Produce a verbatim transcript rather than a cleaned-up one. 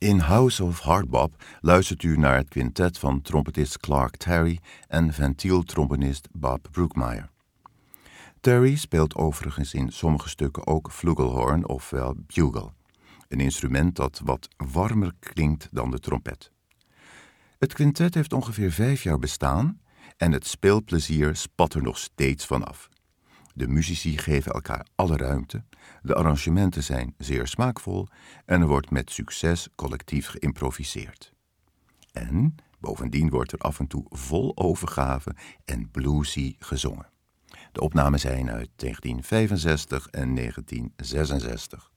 In House of Hardbop luistert u naar het quintet van trompetist Clark Terry en ventieltrombonist Bob Brookmeyer. Terry speelt overigens in sommige stukken ook flugelhorn ofwel bugle, een instrument dat wat warmer klinkt dan de trompet. Het quintet heeft ongeveer vijf jaar bestaan en het speelplezier spat er nog steeds vanaf. De muzici geven elkaar alle ruimte, de arrangementen zijn zeer smaakvol en er wordt met succes collectief geïmproviseerd. En bovendien wordt er af en toe vol overgave en bluesy gezongen. De opnamen zijn uit negentien vijfenzestig en negentien zesenzestig.